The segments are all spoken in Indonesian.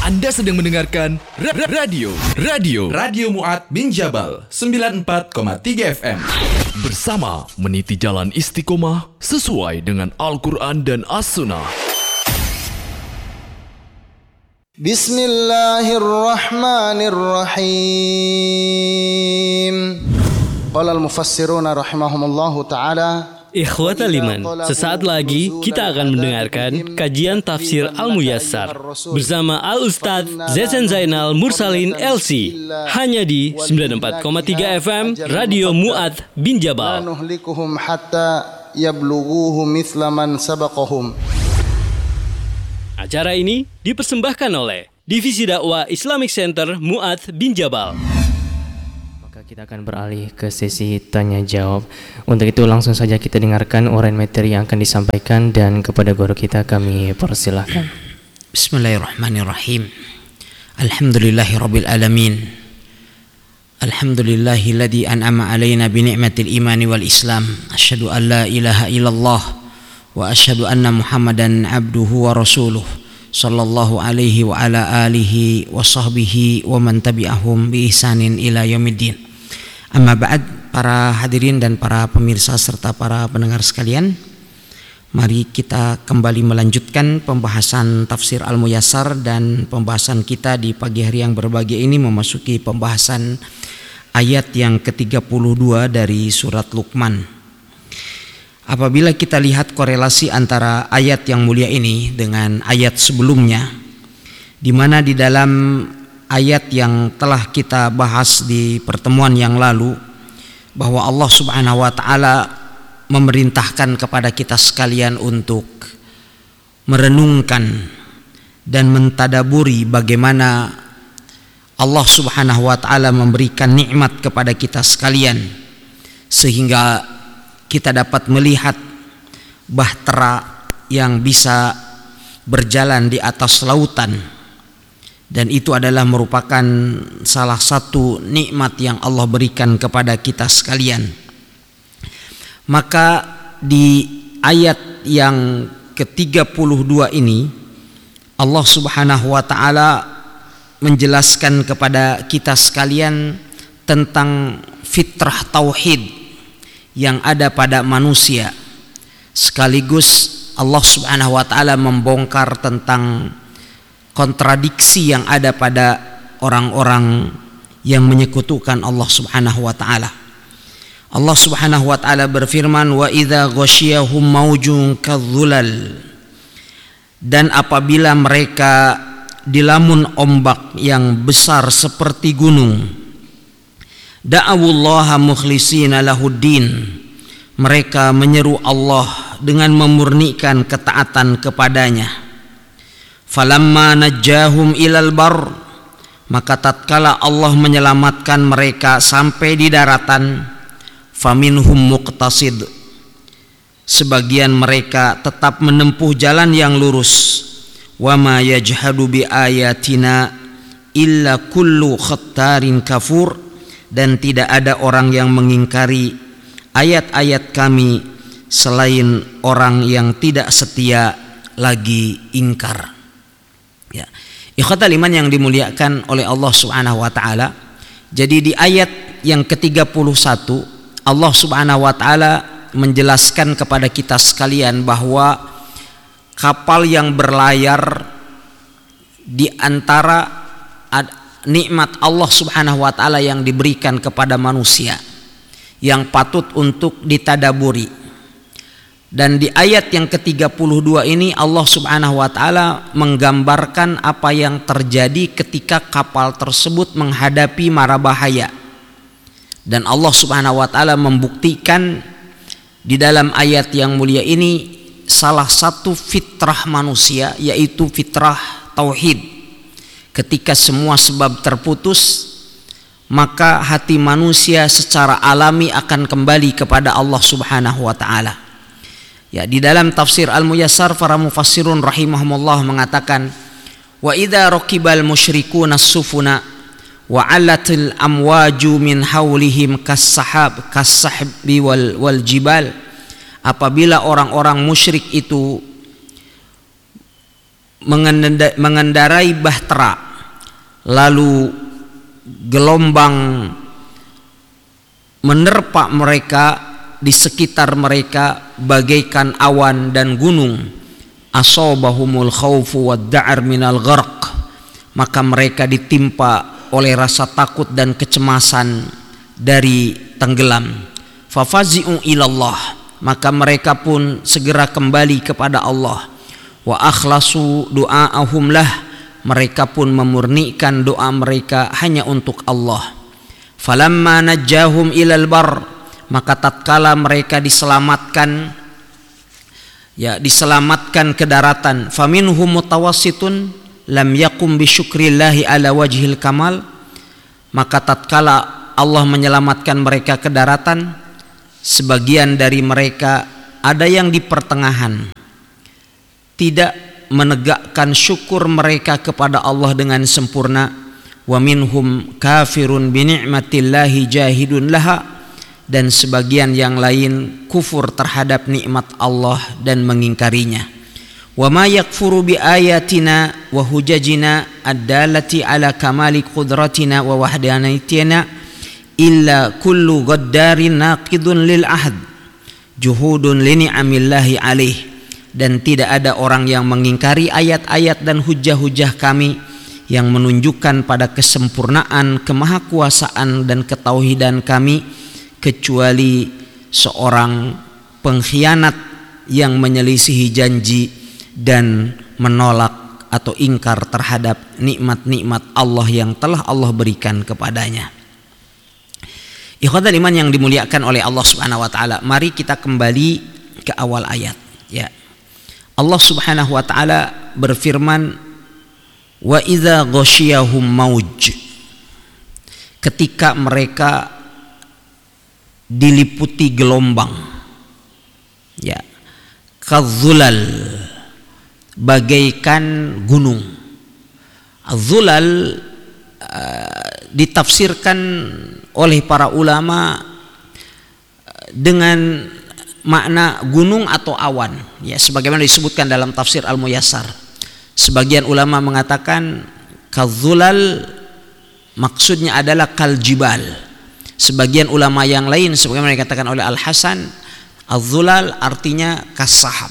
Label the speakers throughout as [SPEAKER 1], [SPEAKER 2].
[SPEAKER 1] Anda sedang mendengarkan Radio
[SPEAKER 2] Mu'adh bin Jabal 94,3 FM.
[SPEAKER 1] bersama meniti jalan istiqomah sesuai dengan Al-Quran dan As-Sunnah.
[SPEAKER 3] Bismillahirrahmanirrahim. Qala al-mufassiruna rahimahumullahu ta'ala.
[SPEAKER 4] Ikhwatal iman, sesaat lagi kita akan mendengarkan kajian tafsir Al-Muyassar bersama Al-Ustadz Zezen Zainal Mursalin LC hanya di 94,3 FM Radio Mu'adh bin Jabal.
[SPEAKER 3] Nuhlikuhum hatta yablughuhu mithla man sabaqahum.
[SPEAKER 4] Acara ini dipersembahkan oleh Divisi Dakwah Islamic Center Mu'adh bin Jabal.
[SPEAKER 5] Kita akan beralih ke sesi tanya jawab. Untuk itu langsung saja kita dengarkan uraian materi yang akan disampaikan dan kepada guru kita kami persilahkan.
[SPEAKER 6] Bismillahirrahmanirrahim. Alhamdulillahirabbil alamin. Alhamdulillahilladzi an'ama 'alaina bi ni'matil imani wal islam. Asyhadu an la ilaha illallah wa asyhadu anna Muhammadan abduhu wa rasuluh. Sallallahu alaihi wa ala alihi wa sahbihi wa man tabi'ahum bi ihsanin ila yaumiddin. Amma ba'd, para hadirin dan para pemirsa serta para pendengar sekalian, mari kita kembali melanjutkan pembahasan tafsir Al-Muyassar, dan pembahasan kita di pagi hari yang berbahagia ini memasuki pembahasan ayat yang ke-32 dari surat Luqman. Apabila kita lihat korelasi antara ayat yang mulia ini dengan ayat sebelumnya, di mana di dalam ayat yang telah kita bahas di pertemuan yang lalu, bahwa Allah Subhanahu wa ta'ala memerintahkan kepada kita sekalian untuk merenungkan dan mentadaburi bagaimana Allah Subhanahu wa ta'ala memberikan nikmat kepada kita sekalian, sehingga kita dapat melihat bahtera yang bisa berjalan di atas lautan. Dan itu adalah merupakan salah satu nikmat yang Allah berikan kepada kita sekalian. Maka di ayat yang ke-32 ini Allah Subhanahu wa ta'ala menjelaskan kepada kita sekalian tentang fitrah tauhid yang ada pada manusia. Sekaligus Allah Subhanahu wa ta'ala membongkar tentang kontradiksi yang ada pada orang-orang yang menyekutukan Allah Subhanahu wa ta'ala. Allah Subhanahu wa ta'ala berfirman, wa idza ghasyiyahum maujun kadzulal, dan apabila mereka dilamun ombak yang besar seperti gunung, da'awullaha mukhlishina lahuddin, mereka menyeru Allah dengan memurnikan ketaatan kepadanya. Falamma najjahum ilal bar, maka tatkala Allah menyelamatkan mereka sampai di daratan, faminhum muqtasid, sebagian mereka tetap menempuh jalan yang lurus, wa ma yajhadu bi ayatina illa kullu khattarin kafur, dan tidak ada orang yang mengingkari ayat-ayat kami selain orang yang tidak setia lagi ingkar. Ya, ikhwatal iman yang dimuliakan oleh Allah Subhanahu wa ta'ala. Jadi di ayat yang ke-31 Allah Subhanahu wa ta'ala menjelaskan kepada kita sekalian bahwa kapal yang berlayar di antara nikmat Allah Subhanahu wa ta'ala yang diberikan kepada manusia yang patut untuk ditadaburi. Dan di ayat yang ke-32 ini Allah Subhanahu wa ta'ala menggambarkan apa yang terjadi ketika kapal tersebut menghadapi mara bahaya. Dan Allah Subhanahu wa ta'ala membuktikan di dalam ayat yang mulia ini salah satu fitrah manusia, yaitu fitrah tauhid. Ketika semua sebab terputus, maka hati manusia secara alami akan kembali kepada Allah Subhanahu wa ta'ala. Ya, di dalam tafsir Al-Muyassar para mufassirun rahimahumullah mengatakan, wa idza raqibal musyrikuuna as-sufuna wa 'alatil amwaju min haulihim kas-sahbi wal jibal, apabila orang-orang musyrik itu mengendarai bahtera, lalu gelombang menerpa mereka di sekitar mereka bagaikan awan dan gunung. Asabahumul khaufu wad-da'r minal gharq, maka mereka ditimpa oleh rasa takut dan kecemasan dari tenggelam. Fafazi'u ilallah, maka mereka pun segera kembali kepada Allah. Wa akhlasu du'a'ahum lah, mereka pun memurnikan doa mereka hanya untuk Allah. Falamma najjahum ilal bar, maka tatkala mereka diselamatkan ke daratan, faminhum mutawassitun lam yakum bi syukrillahi ala wajhil kamal, maka tatkala Allah menyelamatkan mereka ke daratan, sebagian dari mereka ada yang di pertengahan, tidak menegakkan syukur mereka kepada Allah dengan sempurna. Wa minhum kafirun bi ni'matillahi jahidun laha, dan sebagian yang lain kufur terhadap nikmat Allah dan mengingkarinya. Wa ma yakfuru bi ayatina wa hujajina ad-dalati ala kamali qudratina wa wahdaniyatina illa kullu ghaddarin naqidun lil ahd juhudun li ni'amillahi alaih, dan tidak ada orang yang mengingkari ayat-ayat dan hujah-hujah kami yang menunjukkan pada kesempurnaan kemahakuasaan dan ketauhidan kami, kecuali seorang pengkhianat yang menyelisihi janji dan menolak atau ingkar terhadap nikmat-nikmat Allah yang telah Allah berikan kepadanya. Ikhwatal iman yang dimuliakan oleh Allah Subhanahu wa taala, mari kita kembali ke awal ayat, ya. Allah Subhanahu wa taala berfirman, wa idza ghasyiyahum mauj, ketika mereka diliputi gelombang, ya, kadzulal, bagaikan gunung. Az-zulal ditafsirkan oleh para ulama dengan makna gunung atau awan, ya, sebagaimana disebutkan dalam tafsir Al-Muyassar. Sebagian ulama mengatakan kadzulal maksudnya adalah kaljibal. Sebagian ulama yang lain sebagaimana dikatakan oleh Al-Hasan, az-zulal artinya kas-sahab.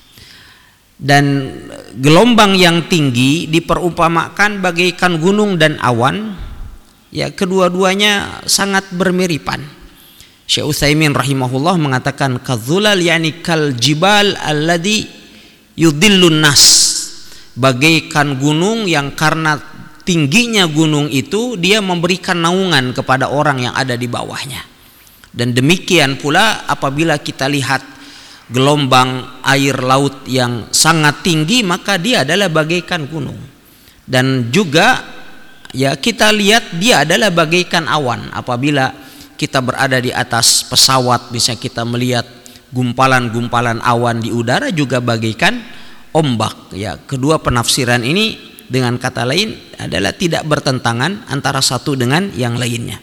[SPEAKER 6] Dan gelombang yang tinggi diperumpamakan bagaikan gunung dan awan, ya, kedua-duanya sangat bermiripan. Syekh Utsaimin rahimahullah mengatakan kadzulal yani kaljibal alladhi yudhillun nas, bagaikan gunung yang karena tingginya gunung itu dia memberikan naungan kepada orang yang ada di bawahnya. Dan demikian pula apabila kita lihat gelombang air laut yang sangat tinggi, maka dia adalah bagaikan gunung. Dan juga, ya, kita lihat dia adalah bagaikan awan. Apabila kita berada di atas pesawat, bisa kita melihat gumpalan-gumpalan awan di udara juga bagaikan ombak, ya. Kedua penafsiran ini dengan kata lain adalah tidak bertentangan antara satu dengan yang lainnya.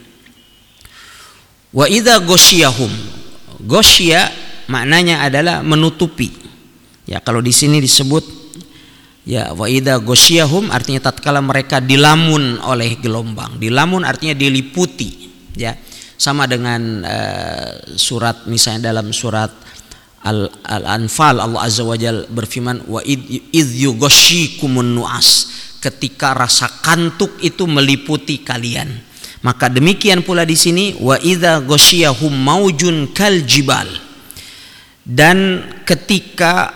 [SPEAKER 6] Wa idza ghasyiyahum, ghasyiya maknanya adalah menutupi, ya. Kalau di sini disebut, ya, wa idza ghasyiyahum artinya tatkala mereka dilamun oleh gelombang. Dilamun artinya diliputi, ya. Sama dengan surat, misalnya dalam surat Al-Anfal, Allah Azza wa Jalla berfirman, wa idh yughashshikumun nu'as, ketika rasa kantuk itu meliputi kalian. Maka demikian pula di sini, wa idza ghasyiyahum maujun kaljibal, dan ketika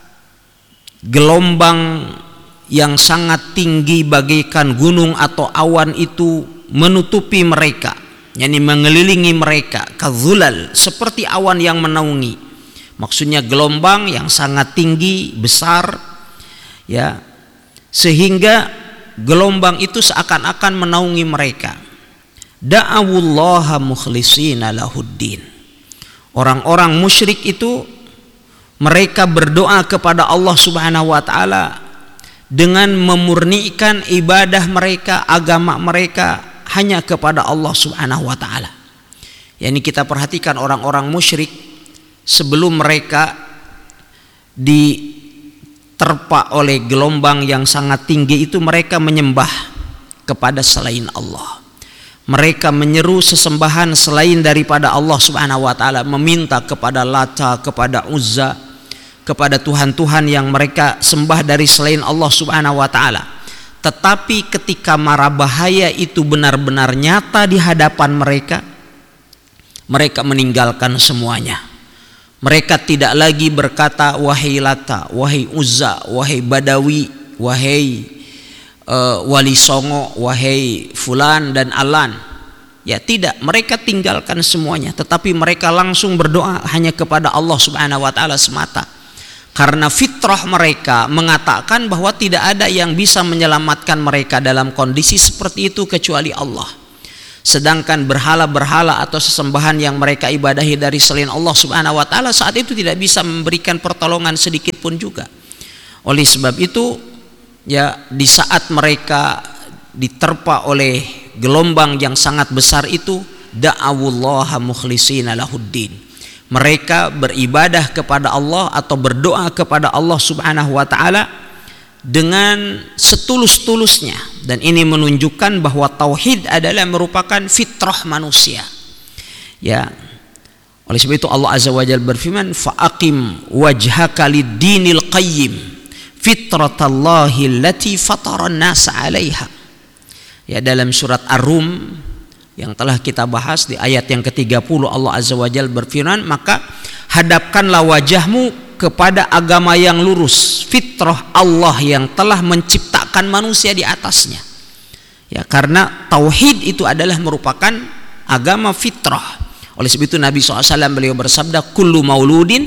[SPEAKER 6] gelombang yang sangat tinggi bagaikan gunung atau awan itu menutupi mereka, yakni mengelilingi mereka, kadzulal, seperti awan yang menaungi. Maksudnya gelombang yang sangat tinggi, besar, ya, sehingga gelombang itu seakan-akan menaungi mereka. Da'awullaha mukhlishina lahuddin. Orang-orang musyrik itu mereka berdoa kepada Allah Subhanahu wa taala dengan memurnikan ibadah mereka, agama mereka hanya kepada Allah Subhanahu wa taala. Yani kita perhatikan orang-orang musyrik sebelum mereka terpa oleh gelombang yang sangat tinggi itu mereka menyembah kepada selain Allah. Mereka menyeru sesembahan selain daripada Allah Subhanahu wa taala, meminta kepada Lata, kepada Uzza, kepada tuhan-tuhan yang mereka sembah dari selain Allah Subhanahu wa taala. Tetapi ketika mara bahaya itu benar-benar nyata di hadapan mereka, mereka meninggalkan semuanya. Mereka tidak lagi berkata wahai Lata, wahai Uzza, wahai Badawi, wahai Wali Songo, wahai Fulan dan Alan. Ya tidak, mereka tinggalkan semuanya, tetapi mereka langsung berdoa hanya kepada Allah Subhanahu wa taala semata. Karena fitrah mereka mengatakan bahwa tidak ada yang bisa menyelamatkan mereka dalam kondisi seperti itu kecuali Allah. Sedangkan berhala-berhala atau sesembahan yang mereka ibadahi dari selain Allah Subhanahu wa taala saat itu tidak bisa memberikan pertolongan sedikit pun juga. Oleh sebab itu, ya di saat mereka diterpa oleh gelombang yang sangat besar itu, da'awullaha mukhlishina lahuddin. Mereka beribadah kepada Allah atau berdoa kepada Allah Subhanahu wa taala dengan setulus-tulusnya, dan ini menunjukkan bahwa tauhid adalah merupakan fitrah manusia. Ya. Oleh sebab itu Allah Azza wa Jalla berfirman, fa'aqim wajhaka lid-dinil qayyim fitratallahi allati fataran nasa 'alaiha. Ya, dalam surat Ar-Rum yang telah kita bahas di ayat yang ke-30 Allah Azza wa Jalla berfirman, maka hadapkanlah wajahmu kepada agama yang lurus, fitrah Allah yang telah menciptakan manusia di atasnya. Ya, karena tauhid itu adalah merupakan agama fitrah. Oleh sebab itu Nabi SAW beliau bersabda, kullu mauludin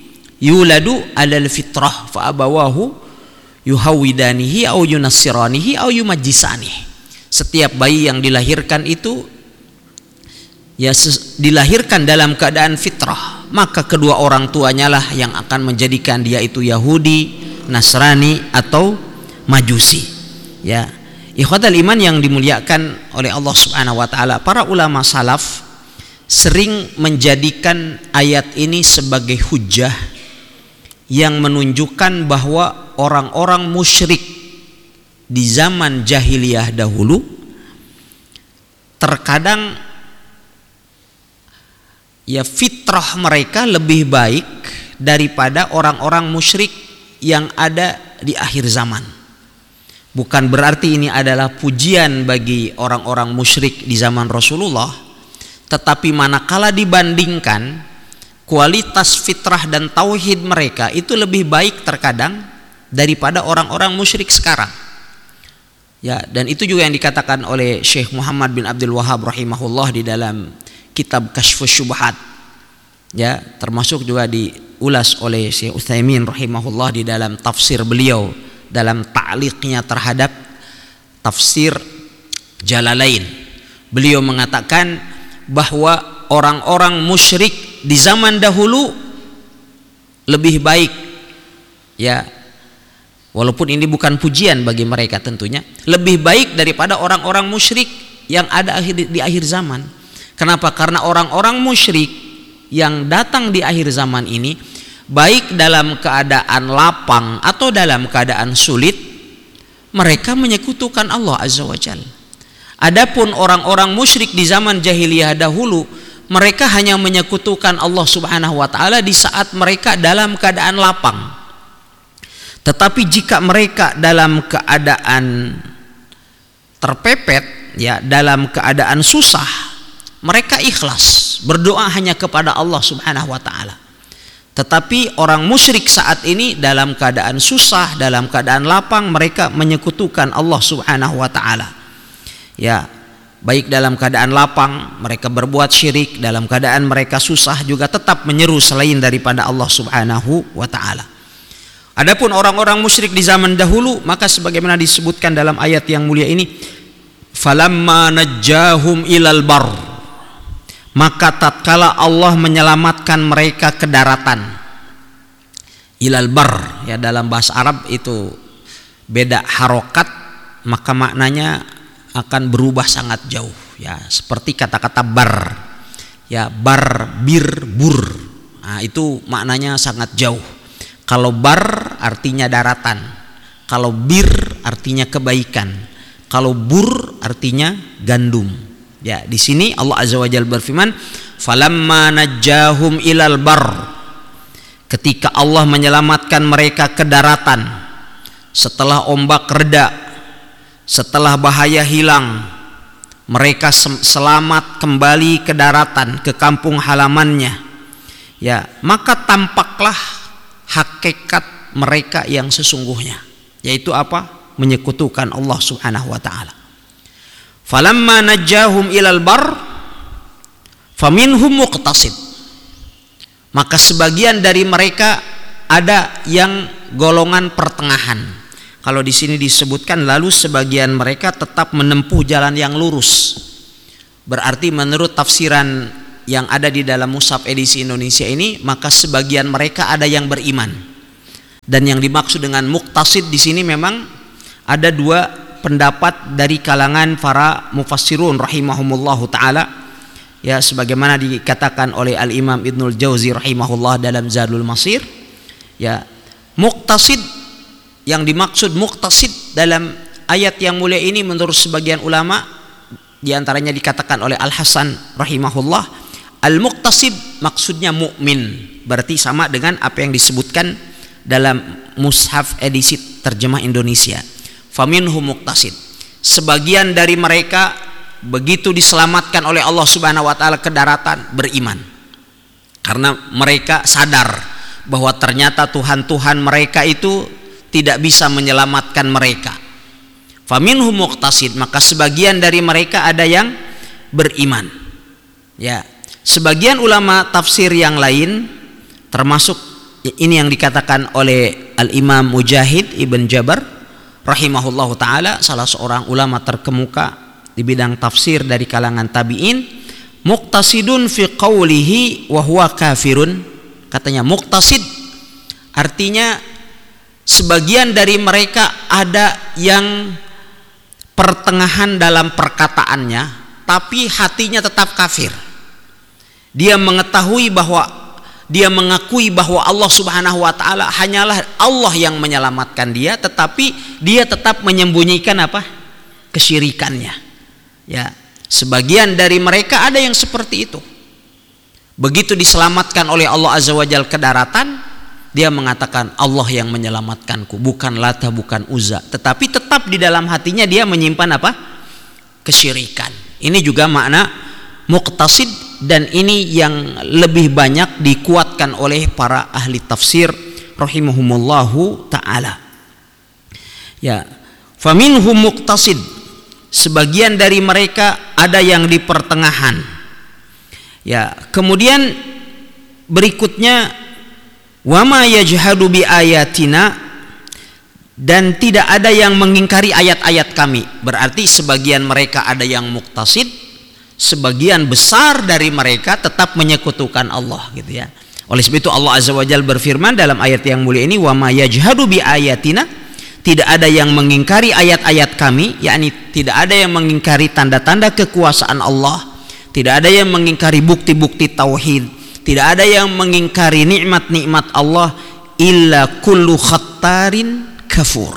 [SPEAKER 6] yuladu alal fitrah fa abawahu yuhawidanihi au yunassiranihi au yumajjisanihi. Setiap bayi yang dilahirkan itu ya dilahirkan dalam keadaan fitrah, maka kedua orang tuanya lah yang akan menjadikan dia itu Yahudi, Nasrani atau Majusi. Ya, ikhwatal iman yang dimuliakan oleh Allah Subhanahu wa taala, para ulama salaf sering menjadikan ayat ini sebagai hujjah yang menunjukkan bahwa orang-orang musyrik di zaman jahiliyah dahulu terkadang ya fitrah mereka lebih baik daripada orang-orang musyrik yang ada di akhir zaman. Bukan berarti ini adalah pujian bagi orang-orang musyrik di zaman Rasulullah, tetapi manakala dibandingkan kualitas fitrah dan tauhid mereka itu lebih baik terkadang daripada orang-orang musyrik sekarang. Ya, dan itu juga yang dikatakan oleh Syekh Muhammad bin Abdul Wahhab rahimahullah di dalam kitab Kashfus Syubhat. Ya, termasuk juga diulas oleh Syekh Utsaimin rahimahullah di dalam tafsir beliau, dalam ta'liqnya terhadap tafsir Jalalain. Beliau mengatakan bahwa orang-orang musyrik di zaman dahulu lebih baik, ya, walaupun ini bukan pujian bagi mereka tentunya, lebih baik daripada orang-orang musyrik yang ada di akhir zaman. Kenapa? Karena orang-orang musyrik yang datang di akhir zaman ini, baik dalam keadaan lapang atau dalam keadaan sulit, mereka menyekutukan Allah Azza wa Jalla. Adapun orang-orang musyrik di zaman jahiliyah dahulu, mereka hanya menyekutukan Allah Subhanahu wa taala di saat mereka dalam keadaan lapang. Tetapi jika mereka dalam keadaan terpepet, ya, dalam keadaan susah, mereka ikhlas berdoa hanya kepada Allah Subhanahu wa taala. Tetapi orang musyrik saat ini dalam keadaan susah, dalam keadaan lapang, mereka menyekutukan Allah Subhanahu wa taala. Ya, baik dalam keadaan lapang mereka berbuat syirik, dalam keadaan mereka susah juga tetap menyeru selain daripada Allah Subhanahu wa taala. Adapun orang-orang musyrik di zaman dahulu, maka sebagaimana disebutkan dalam ayat yang mulia ini, falamma najjahum ilal bar, maka tatkala Allah menyelamatkan mereka ke daratan. Ilal bar, ya, dalam bahasa Arab itu beda harokat, maka maknanya akan berubah sangat jauh, ya, seperti kata-kata bar, ya, bar, bir, bur. Nah, itu maknanya sangat jauh. Kalau bar artinya daratan, kalau bir artinya kebaikan, kalau bur artinya gandum. Ya, di sini Allah Azza wa Jalla berfirman, "Falamma najjahum ilal bar." Ketika Allah menyelamatkan mereka ke daratan, setelah ombak reda, setelah bahaya hilang, mereka selamat kembali ke daratan, ke kampung halamannya. Ya, maka tampaklah hakikat mereka yang sesungguhnya, yaitu apa? Menyekutukan Allah Subhanahu wa taala. Falamma najjahum ilal bar faminhum muqtasid. Maka sebagian dari mereka ada yang golongan pertengahan. Kalau di sini disebutkan lalu sebagian mereka tetap menempuh jalan yang lurus. Berarti menurut tafsiran yang ada di dalam Mushaf edisi Indonesia ini, maka sebagian mereka ada yang beriman. Dan yang dimaksud dengan muqtasid di sini memang ada dua pendapat dari kalangan para mufassirun rahimahumullahu taala. Ya, sebagaimana dikatakan oleh Al-Imam Ibnul Jauzi rahimahullah dalam Zadul Masir. Ya, muqtasid, yang dimaksud muqtasid dalam ayat yang mulia ini menurut sebagian ulama, di antaranya dikatakan oleh Al-Hasan rahimahullah, al-muqtasid maksudnya mukmin. Berarti sama dengan apa yang disebutkan dalam Mushaf edisi terjemah Indonesia. Faminhum muqtasid. Sebagian dari mereka begitu diselamatkan oleh Allah Subhanahu wa taala ke daratan, beriman. Karena mereka sadar bahwa ternyata Tuhan-Tuhan mereka itu tidak bisa menyelamatkan mereka. Faminhum muqtasid, maka sebagian dari mereka ada yang beriman. Ya, sebagian ulama tafsir yang lain, termasuk ini yang dikatakan oleh Al-Imam Mujahid Ibn Jabar rahimahullahu taala, salah seorang ulama terkemuka di bidang tafsir dari kalangan tabi'in, muqtasidun fi qawlihi wa huwa kafirun. Katanya muqtasid artinya sebagian dari mereka ada yang pertengahan dalam perkataannya, tapi hatinya tetap kafir. Dia mengetahui bahwa dia mengakui bahwa Allah Subhanahu wa taala hanyalah Allah yang menyelamatkan dia, tetapi dia tetap menyembunyikan apa? Kesyirikannya. Ya, sebagian dari mereka ada yang seperti itu. Begitu diselamatkan oleh Allah Azza wa Jalla ke daratan, dia mengatakan Allah yang menyelamatkanku, bukan Lata, bukan Uzza, tetapi tetap di dalam hatinya dia menyimpan apa? Kesyirikan. Ini juga makna muqtasid, dan ini yang lebih banyak dikuatkan oleh para ahli tafsir rahimahumullahu taala. Ya, faminhum muqtasid. Sebagian dari mereka ada yang di pertengahan. Ya, kemudian berikutnya wama yajhadu bi ayatina, dan tidak ada yang mengingkari ayat-ayat kami. Berarti sebagian mereka ada yang muqtasid, sebagian besar dari mereka tetap menyekutukan Allah, gitu ya. Oleh sebab itu Allah Azza wa Jalla berfirman dalam ayat yang mulia ini, wama yajhadu bi ayatina, tidak ada yang mengingkari ayat-ayat kami, yakni tidak ada yang mengingkari tanda-tanda kekuasaan Allah, tidak ada yang mengingkari bukti-bukti tauhid, tidak ada yang mengingkari nikmat-nikmat Allah, illa kullu khattarin kafur.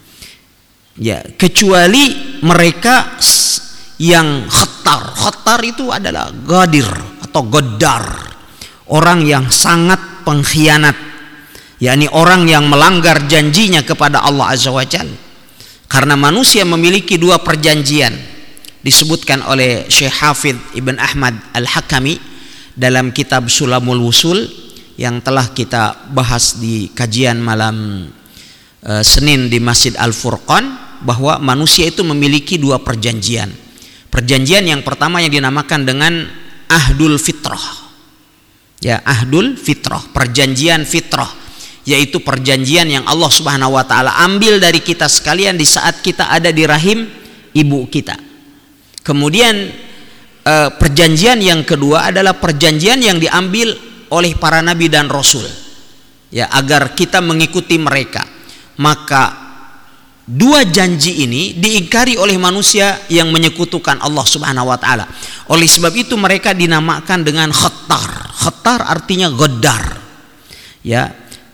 [SPEAKER 6] Ya, kecuali mereka yang khattar. Khattar itu adalah gadir atau godar, orang yang sangat pengkhianat, yakni orang yang melanggar janjinya kepada Allah Azza wa Jalla. Karena manusia memiliki dua perjanjian, disebutkan oleh Syekh Hafidh Ibn Ahmad Al-Hakami dalam kitab Sulamul Wusul yang telah kita bahas di kajian malam Senin di Masjid Al-Furqan, bahwa manusia itu memiliki dua perjanjian. Perjanjian yang pertama yang dinamakan dengan Ahdul Fitrah. Ya, Ahdul Fitrah, perjanjian fitrah, yaitu perjanjian yang Allah Subhanahu wa taala ambil dari kita sekalian di saat kita ada di rahim ibu kita. Kemudian perjanjian yang kedua adalah perjanjian yang diambil oleh para nabi dan rasul, ya, agar kita mengikuti mereka. Maka dua janji ini diingkari oleh manusia yang menyekutukan Allah Subhanahu wa taala. Oleh sebab itu mereka dinamakan dengan khattar. Khattar artinya godar. Ya,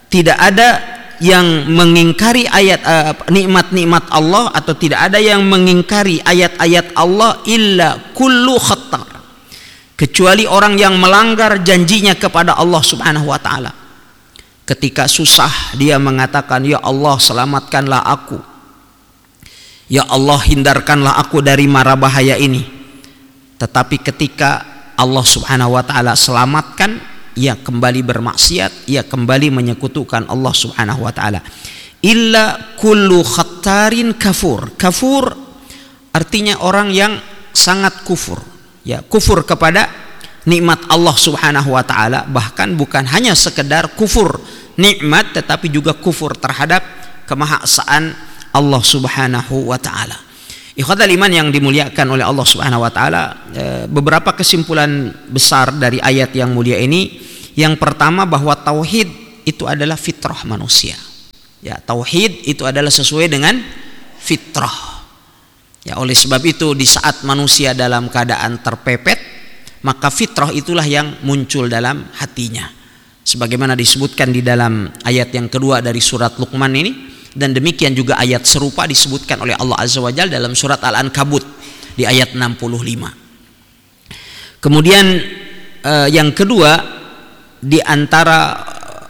[SPEAKER 6] tidak ada yang mengingkari nikmat-nikmat Allah, atau tidak ada yang mengingkari ayat-ayat Allah illa kullu khattar, kecuali orang yang melanggar janjinya kepada Allah Subhanahu wa taala. Ketika susah dia mengatakan, ya Allah selamatkanlah aku, ya Allah hindarkanlah aku dari mara bahaya ini. Tetapi ketika Allah Subhanahu wa taala selamatkan, ia kembali bermaksiat, ia kembali menyekutukan Allah Subhanahu wa taala. Illa kullu khattarin kafur. Kafur artinya orang yang sangat kufur, ya, kufur kepada nikmat Allah Subhanahu wa taala, bahkan bukan hanya sekedar kufur nikmat tetapi juga kufur terhadap kemahasaan Allah Subhanahu wa taala. Ikhwatal iman yang dimuliakan oleh Allah Subhanahu wa taala, beberapa kesimpulan besar dari ayat yang mulia ini. Yang pertama, bahwa tauhid itu adalah fitrah manusia. Ya, tauhid itu adalah sesuai dengan fitrah. Ya, oleh sebab itu di saat manusia dalam keadaan terpepet, maka fitrah itulah yang muncul dalam hatinya. Sebagaimana disebutkan di dalam ayat yang kedua dari surat Luqman ini, dan demikian juga ayat serupa disebutkan oleh Allah Azza wa Jalla dalam surat Al-Ankabut di ayat 65. Kemudian yang kedua, di antara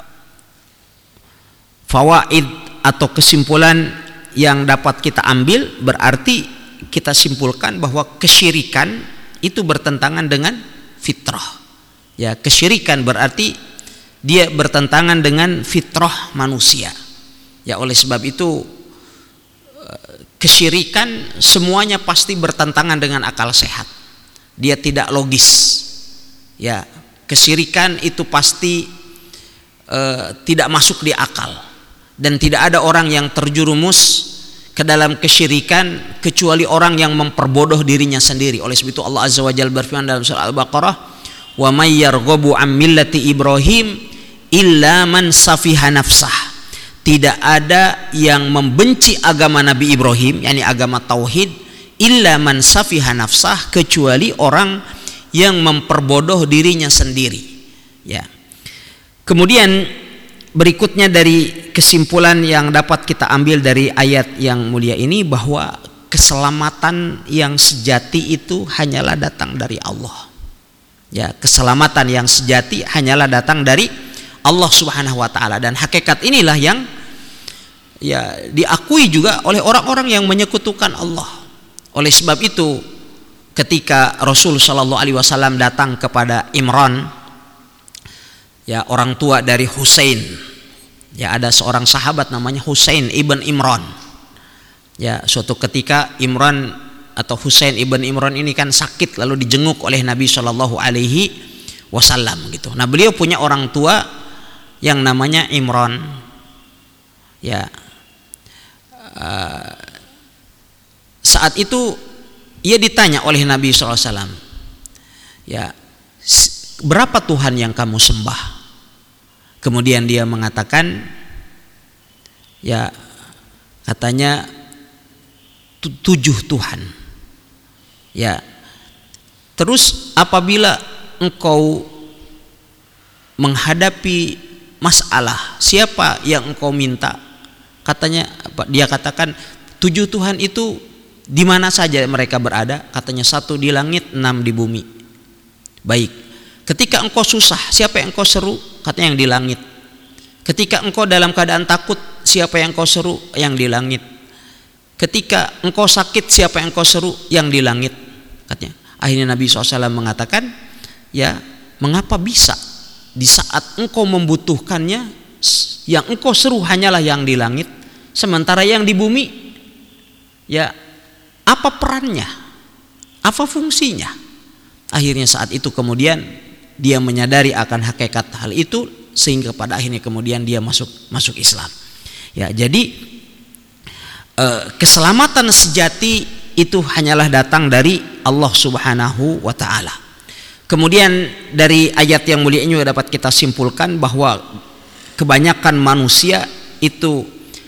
[SPEAKER 6] fawaid atau kesimpulan yang dapat kita ambil, berarti kita simpulkan bahwa kesyirikan itu bertentangan dengan fitrah. Ya, kesyirikan berarti dia bertentangan dengan fitrah manusia. Ya, oleh sebab itu kesyirikan semuanya pasti bertentangan dengan akal sehat. Dia tidak logis. Ya, kesyirikan itu pasti tidak masuk di akal, dan tidak ada orang yang terjerumus ke dalam kesyirikan kecuali orang yang memperbodoh dirinya sendiri. Oleh sebab itu Allah Azza wa Jalla berfirman dalam surah Al-Baqarah, "Wa may yarghabu 'an millati Ibrahim illa man safiha nafsah." Tidak ada yang membenci agama Nabi Ibrahim, yakni agama tauhid, illa man safiha nafsah, kecuali orang yang memperbodoh dirinya sendiri. Ya. Kemudian berikutnya dari kesimpulan yang dapat kita ambil dari ayat yang mulia ini, bahwa keselamatan yang sejati itu hanyalah datang dari Allah. Ya, keselamatan yang sejati hanyalah datang dari Allah Subhanahu wa taala, dan hakikat inilah yang ya diakui juga oleh orang-orang yang menyekutukan Allah. Oleh sebab itu ketika Rasul sallallahu alaihi wasallam datang kepada Imran, ya, orang tua dari Husain, ya, ada seorang sahabat namanya Husain ibn Imran. Ya, suatu ketika Imran atau Husain ibn Imran ini kan sakit, lalu dijenguk oleh Nabi sallallahu alaihi wasallam gitu. Nah, beliau punya orang tua yang namanya Imran. Ya, saat itu ia ditanya oleh Nabi SAW, ya, berapa Tuhan yang kamu sembah? Kemudian dia mengatakan, ya, katanya 7 Tuhan. Ya, terus apabila engkau menghadapi masalah, siapa yang engkau minta? Katanya, dia katakan 7 Tuhan itu di mana saja mereka berada? Katanya 1 di langit, 6 di bumi. Baik. Ketika engkau susah, siapa yang engkau seru? Katanya yang di langit. Ketika engkau dalam keadaan takut, siapa yang engkau seru? Yang di langit. Ketika engkau sakit, siapa yang engkau seru? Yang di langit. Katanya. Akhirnya Nabi SAW mengatakan, ya, mengapa bisa di saat engkau membutuhkannya, yang engkau seru hanyalah yang di langit, sementara yang di bumi, ya, apa perannya? Apa fungsinya? Akhirnya saat itu kemudian dia menyadari akan hakikat hal itu, sehingga pada akhirnya kemudian dia masuk Islam. Ya, jadi keselamatan sejati itu hanyalah datang dari Allah Subhanahu wa taala. Kemudian dari ayat yang mulia ini dapat kita simpulkan bahwa kebanyakan manusia itu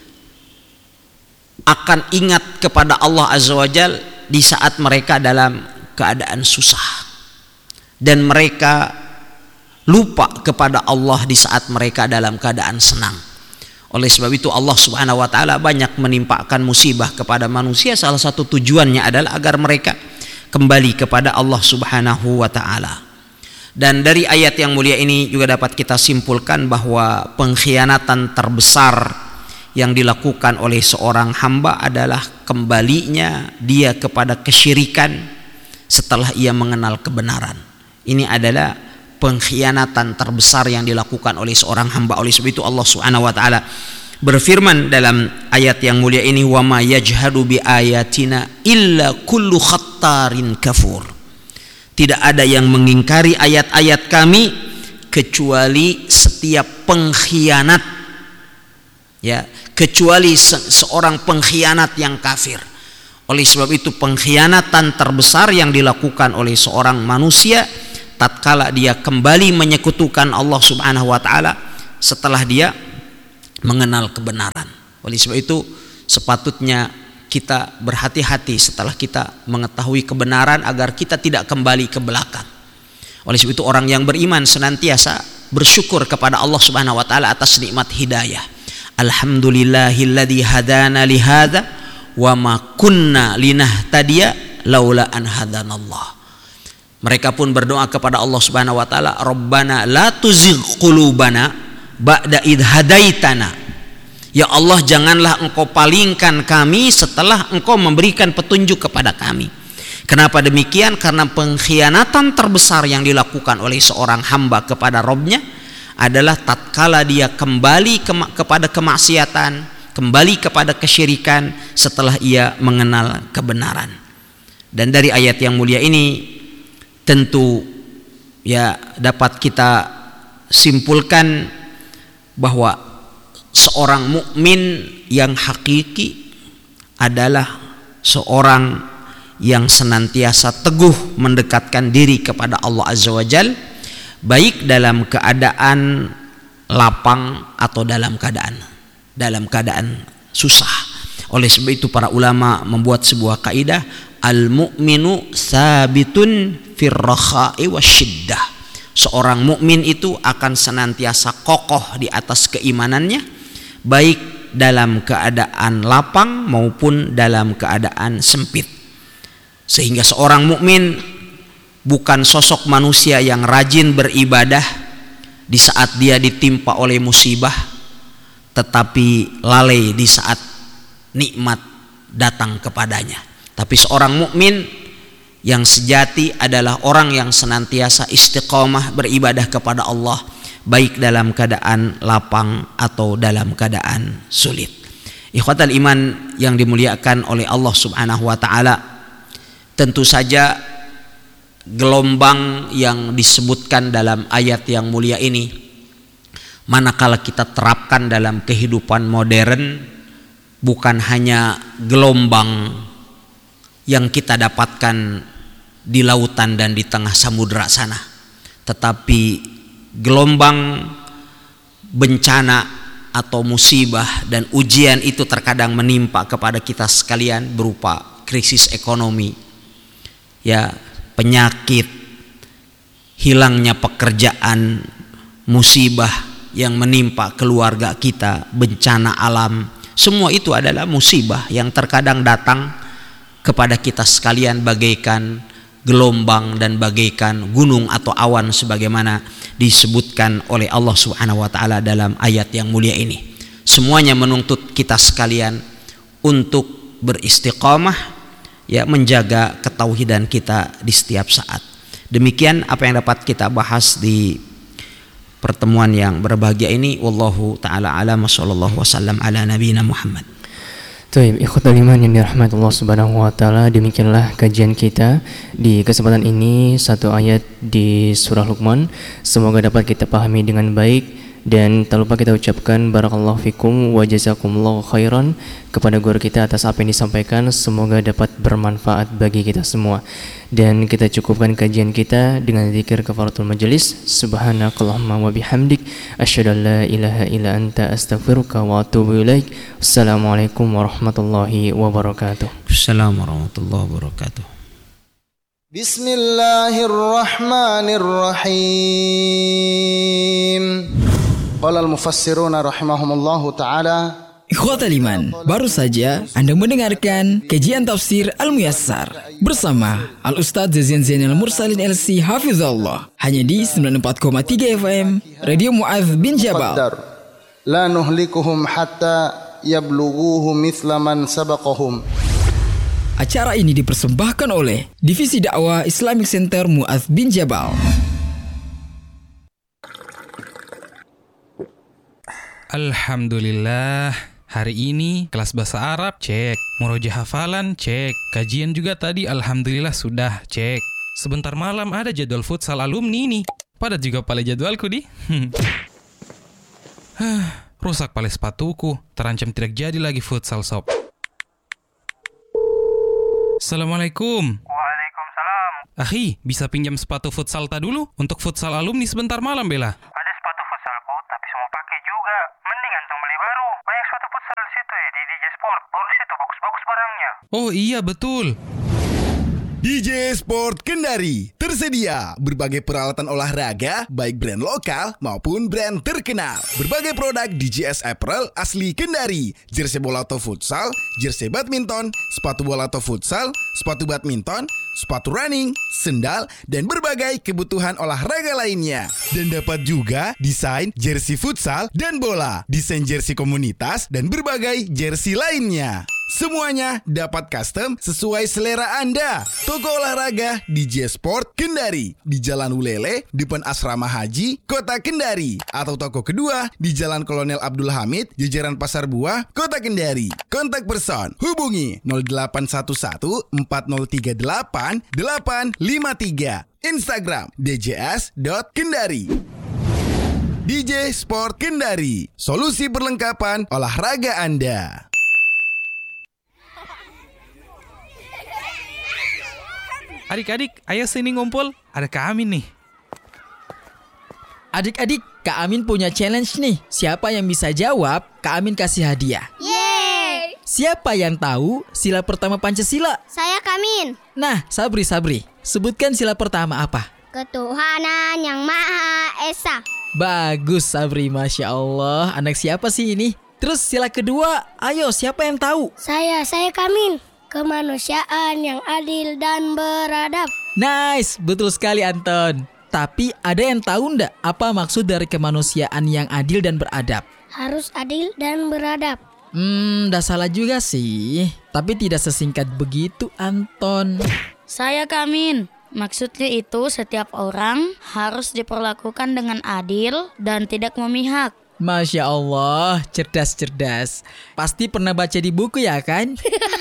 [SPEAKER 6] akan ingat kepada Allah Azza wa Jalla di saat mereka dalam keadaan susah, dan mereka lupa kepada Allah di saat mereka dalam keadaan senang. Oleh sebab itu Allah Subhanahu wa taala banyak menimpakan musibah kepada manusia, salah satu tujuannya adalah agar mereka kembali kepada Allah Subhanahu wa taala. Dan dari ayat yang mulia ini juga dapat kita simpulkan bahwa pengkhianatan terbesar yang dilakukan oleh seorang hamba adalah kembalinya dia kepada kesyirikan setelah ia mengenal kebenaran. Ini adalah pengkhianatan terbesar yang dilakukan oleh seorang hamba. Oleh sebab itu Allah Subhanahu wa taala berfirman dalam ayat yang mulia ini, wa ma yajhadu bi ayatina illa kullu khattarin kafur. Tidak ada yang mengingkari ayat-ayat kami kecuali setiap pengkhianat, ya, kecuali seorang pengkhianat yang kafir. Oleh sebab itu pengkhianatan terbesar yang dilakukan oleh seorang manusia tatkala dia kembali menyekutukan Allah Subhanahu wa taala setelah dia mengenal kebenaran. Oleh sebab itu sepatutnya kita berhati-hati setelah kita mengetahui kebenaran agar kita tidak kembali ke belakang. Oleh sebab itu orang yang beriman senantiasa bersyukur kepada Allah Subhanahu wa taala atas nikmat hidayah. Alhamdulillahilladzi hadana li hadza wa ma kunna linahtadiya laula an hadanallah. Mereka pun berdoa kepada Allah Subhanahu wa taala, Rabbana la tuzigh qulubana ba'da idh hadaitana. Ya Allah, janganlah Engkau palingkan kami setelah Engkau memberikan petunjuk kepada kami. Kenapa demikian? Karena pengkhianatan terbesar yang dilakukan oleh seorang hamba kepada Rabb-nya adalah tatkala dia kembali kepada kemaksiatan, kembali kepada kesyirikan setelah ia mengenal kebenaran. Dan dari ayat yang mulia ini tentu ya dapat kita simpulkan bahwa seorang mukmin yang hakiki adalah seorang yang senantiasa teguh mendekatkan diri kepada Allah Azza wa Jalla, baik dalam keadaan lapang atau dalam keadaan susah. Oleh sebab itu para ulama membuat sebuah kaidah, al-mu'minu sabitun firrakha'i wasyiddah. Seorang mukmin itu akan senantiasa kokoh di atas keimanannya, baik dalam keadaan lapang maupun dalam keadaan sempit. Sehingga seorang mukmin bukan sosok manusia yang rajin beribadah di saat dia ditimpa oleh musibah, tetapi lalai di saat nikmat datang kepadanya. Tapi seorang mukmin yang sejati adalah orang yang senantiasa istiqomah beribadah kepada Allah, baik dalam keadaan lapang atau dalam keadaan sulit. Ikhwatal iman yang dimuliakan oleh Allah Subhanahu wa taala, tentu saja gelombang yang disebutkan dalam ayat yang mulia ini manakala kita terapkan dalam kehidupan modern, bukan hanya gelombang yang kita dapatkan di lautan dan di tengah samudera sana, tetapi gelombang bencana atau musibah dan ujian itu terkadang menimpa kepada kita sekalian berupa krisis ekonomi, ya, penyakit, hilangnya pekerjaan, musibah yang menimpa keluarga kita, bencana alam. Semua itu adalah musibah yang terkadang datang kepada kita sekalian bagaikan gelombang dan bagaikan gunung atau awan sebagaimana disebutkan oleh Allah Subhanahu wa taala dalam ayat yang mulia ini. Semuanya menuntut kita sekalian untuk beristiqamah, ya, menjaga ketauhidan kita di setiap saat. Demikian apa yang dapat kita bahas di pertemuan yang berbahagia ini. Wallahu taala alam, sallallahu wasallam ala nabiyina Muhammad.
[SPEAKER 5] Baik, ikhwatul iman yang dirahmati Allah Subhanahu wa taala, demikianlah kajian kita di kesempatan ini, satu ayat di surah Luqman. Semoga dapat kita pahami dengan baik, dan tak lupa kita ucapkan barakallahu fikum wa jazakumullahu khairan kepada guru kita atas apa yang disampaikan. Semoga dapat bermanfaat bagi kita semua. Dan kita cukupkan kajian kita dengan zikir kafaratul majelis. Subhanakallahumma wa bihamdik asyhadu an la ilaha illa anta astaghfiruka wa atubu ilaik. Assalamualaikum warahmatullahi wabarakatuh.
[SPEAKER 6] Assalamualaikum warahmatullahi wabarakatuh.
[SPEAKER 3] Bismillahirrahmanirrahim. Qala al-mufassiruna rahimahumullahu ta'ala.
[SPEAKER 7] Ikhwatal iman, baru saja Anda mendengarkan kajian tafsir Al-Muyassar bersama Al-Ustadz Zainal Mursalin LC Hafizahullah, hanya di 94,3 FM Radio Mu'adz bin Jabal.
[SPEAKER 3] La nuhlikuhum hatta yablughuhu mithla man sabaqahum.
[SPEAKER 7] Acara ini dipersembahkan oleh Divisi Dakwah Islamic Center Mu'adz bin Jabal.
[SPEAKER 8] Alhamdulillah, hari ini kelas bahasa Arab cek, murojaah hafalan cek, kajian juga tadi alhamdulillah sudah cek. Sebentar malam ada jadwal futsal alumni nih. Padat juga pale jadwalku di. Rusak pale sepatuku, terancam tidak jadi lagi futsal sob. Assalamualaikum.
[SPEAKER 9] Waalaikumsalam.
[SPEAKER 8] Akhi, bisa pinjam sepatu futsal ta dulu untuk futsal alumni sebentar malam bela?
[SPEAKER 9] Ada sepatu futsalku, tapi semua pakai juga. Mending antum beli baru. Banyak sepatu futsal di situ ya, di DJ Sport. Bagus itu, bagus-bagus barangnya.
[SPEAKER 8] Oh iya betul.
[SPEAKER 2] DJ Sport Kendari tersedia berbagai peralatan olahraga baik brand lokal maupun brand terkenal. Berbagai produk DJS Apparel asli Kendari, jersey bola atau futsal, jersey badminton, sepatu bola atau futsal, sepatu badminton, sepatu running, sendal, dan berbagai kebutuhan olahraga lainnya. Dan dapat juga desain jersey futsal dan bola, desain jersey komunitas, dan berbagai jersey lainnya. Semuanya dapat custom sesuai selera Anda. Toko olahraga DJ Sport Kendari di Jalan Ulele, depan Asrama Haji, Kota Kendari. Atau toko kedua di Jalan Kolonel Abdul Hamid, jajaran Pasar Buah, Kota Kendari. Kontak person hubungi 0811 4038 853. Instagram djs.kendari. DJ Sport Kendari, solusi perlengkapan olahraga Anda.
[SPEAKER 8] Adik-adik, ayo sini ngumpul. Ada Kak Amin nih.
[SPEAKER 7] Adik-adik, Kak Amin punya challenge nih. Siapa yang bisa jawab, Kak Amin kasih hadiah.
[SPEAKER 10] Yeay!
[SPEAKER 7] Siapa yang tahu sila pertama Pancasila?
[SPEAKER 10] Saya Kak Amin.
[SPEAKER 7] Nah, Sabri, sebutkan sila pertama apa?
[SPEAKER 10] Ketuhanan yang Maha Esa.
[SPEAKER 7] Bagus Sabri, Masya Allah. Anak siapa sih ini? Terus sila kedua, ayo siapa yang tahu?
[SPEAKER 10] Saya Kak Amin. Kemanusiaan yang adil dan beradab.
[SPEAKER 7] Nice, betul sekali Anton. Tapi ada yang tahu ndak apa maksud dari kemanusiaan yang adil dan beradab?
[SPEAKER 10] Harus adil dan beradab.
[SPEAKER 7] Dah salah juga sih. Tapi tidak sesingkat begitu Anton.
[SPEAKER 11] Saya Kak Amin. Maksudnya itu setiap orang harus diperlakukan dengan adil dan tidak memihak.
[SPEAKER 7] Masya Allah, cerdas. Pasti pernah baca di buku ya kan?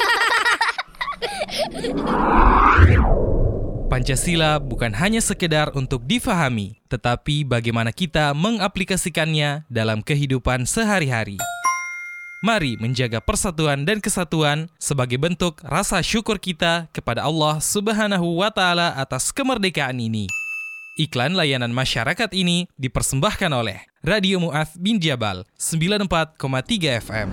[SPEAKER 8] Pancasila bukan hanya sekedar untuk difahami, tetapi bagaimana kita mengaplikasikannya dalam kehidupan sehari-hari. Mari menjaga persatuan dan kesatuan sebagai bentuk rasa syukur kita kepada Allah Subhanahu wa Ta'ala atas kemerdekaan ini. Iklan layanan masyarakat ini dipersembahkan oleh Radio Mu'adz bin Jabal 94,3 FM.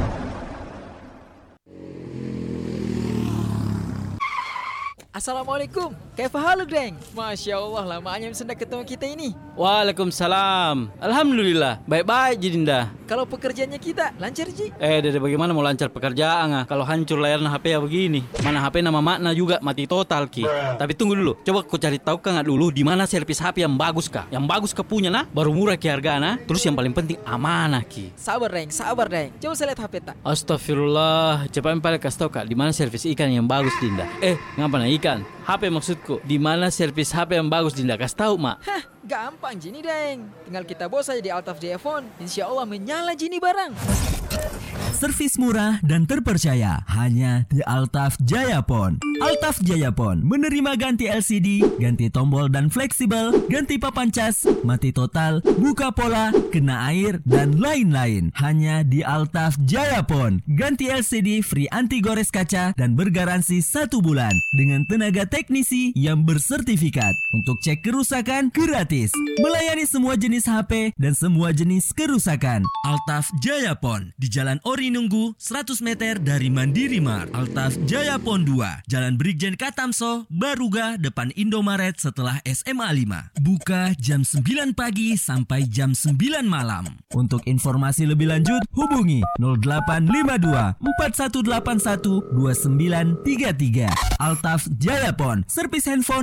[SPEAKER 7] Assalamualaikum, kaifa haluk deng? Masya Allah, lamanya sudah ketemu kita ini.
[SPEAKER 4] Waalaikumsalam. Alhamdulillah, baik-baik Jidinda.
[SPEAKER 7] Kalau pekerjaannya kita, lancar Ji?
[SPEAKER 4] Dede bagaimana mau lancar pekerjaan kalau hancur layarnya HP ya begini. Mana HP nama makna juga mati total Ki. Tapi tunggu dulu, coba ku cari tahu kan dulu di mana servis HP yang bagus Kak. Yang bagus ke punya nah, baru murah Ki hargana. Terus yang paling penting amanah Ki.
[SPEAKER 7] Sabar deng. Coba saya lihat HP tak.
[SPEAKER 4] Astagfirullah, coba yang paling kasih tahu Kak, di mana servis ikan yang bagus Dinda. Ngapa nah ikan? HP maksudku, di mana servis HP yang bagus Dinda? Kasih tahu Mak.
[SPEAKER 7] Hah, gampang Jini deng. Tinggal kita bawa saja di Altaf Jaya Phone. Insya Allah menyala Jini barang.
[SPEAKER 12] Servis murah dan terpercaya hanya di Altaf Jaya Phone. Altaf Jaya Phone menerima ganti LCD, ganti tombol dan fleksibel, ganti papan cas, mati total, buka pola, kena air, dan lain-lain. Hanya di Altaf Jaya Phone. Ganti LCD free anti gores kaca dan bergaransi 1 bulan dengan tenaga teknisi yang bersertifikat. Untuk cek kerusakan gratis. Melayani semua jenis HP dan semua jenis kerusakan. Altaf Jaya Phone di Jalan Ori Mari Nunggu 100 meter dari Mandiri Mart. Altaf Jayapon 2, Jalan Brigjen Katamso, Baruga, depan Indomaret setelah SMA 5. Buka jam 9 pagi sampai jam 9 malam. Untuk informasi lebih lanjut, hubungi 0852 4181 2933. Altaf Jayapon, servis handphone